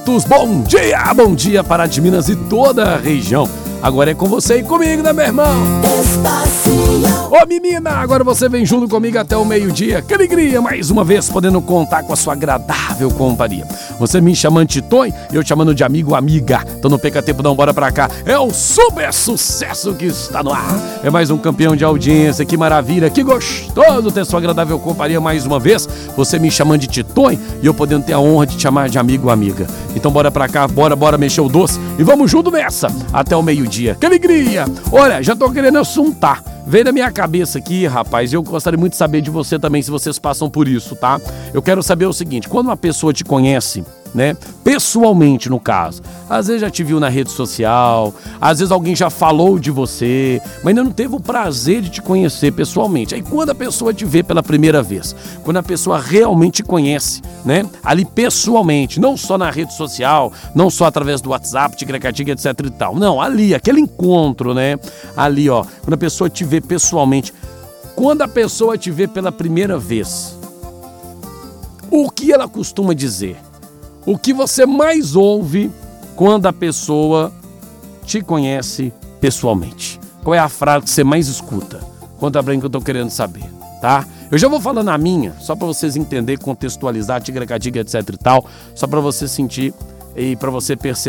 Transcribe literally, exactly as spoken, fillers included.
Santos, bom dia, bom dia para de Minas e toda a região. Agora é com você e comigo, né, meu irmão? Ô, menina, agora você vem junto comigo até o meio-dia. Que alegria, mais uma vez, podendo contar com a sua agradável companhia. Você me chamando de Tonho e eu te chamando de amigo, amiga. Tô no Peca Tempo, não, bora pra cá. É o super sucesso que está no ar. É mais um campeão de audiência, que maravilha, que gostoso ter sua agradável companhia mais uma vez. Você me chamando de Titonho e eu podendo ter a honra de te chamar de amigo, amiga. Então bora pra cá, bora, bora mexer o doce e vamos junto nessa, até o meio-dia. Que alegria! Olha, já tô querendo assuntar. Veio na minha cabeça aqui, rapaz, eu gostaria muito de saber de você também, se vocês passam por isso, tá? Eu quero saber o seguinte, quando uma pessoa te conhece, né, pessoalmente no caso, às vezes já te viu na rede social, às vezes alguém já falou de você, mas ainda não teve o prazer de te conhecer pessoalmente. Aí quando a pessoa te vê pela primeira vez, quando a pessoa realmente te conhece, né, ali pessoalmente, não só na rede social, não só através do WhatsApp, ticrecatica, etc e tal, não, ali, aquele encontro, né, ali, ó, quando a pessoa te vê pessoalmente, quando a pessoa te vê pela primeira vez, o que ela costuma dizer? O que você mais ouve quando a pessoa te conhece pessoalmente? Qual é a frase que você mais escuta? Conta pra mim que eu tô querendo saber, tá? Eu já vou falando a minha, só pra vocês entenderem, contextualizar, tigre-cadiga, etc e tal, só pra você sentir e pra você perceber.